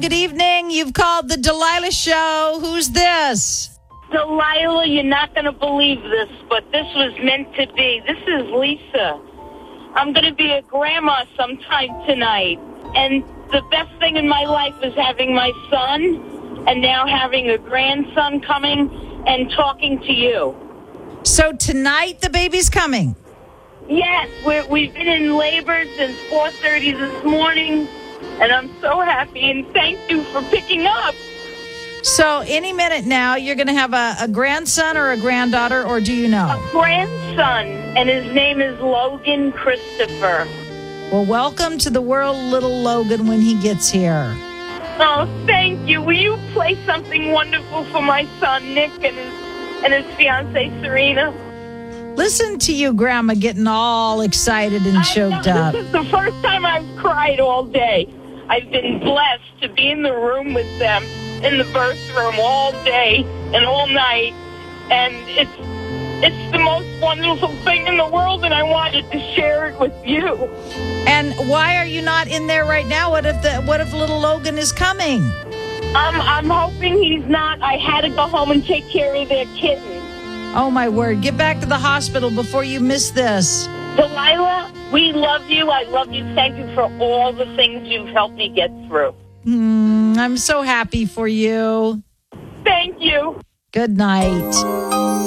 good evening. You've called the Delilah Show. Who's this? Delilah, you're not going to believe this, but this was meant to be. This is Lisa. I'm going to be a grandma sometime tonight. And the best thing in my life is having my son and now having a grandson coming and talking to you. So tonight the baby's coming? Yes, we've been in labor since 4:30 this morning, and I'm so happy, and thank you for picking up. So any minute now, you're going to have a grandson or a granddaughter, or do you know? A grandson, and his name is Logan Christopher. Well, welcome to the world, little Logan, when he gets here. Oh, thank you. Will you play something wonderful for my son, Nick, and his fiancée, Serena? Listen to you, Grandma, getting all excited and choked up. This is the first time I've cried all day. I've been blessed to be in the room with them, in the birth room all day and all night, and it's the most wonderful thing in the world, and I wanted to share it with you. And why are you not in there right now? What if little Logan is coming? I'm hoping he's not. I had to go home and take care of their kitten. Oh, my word. Get back to the hospital before you miss this. Delilah, we love you. I love you. Thank you for all the things you've helped me get through. I'm so happy for you. Thank you. Good night.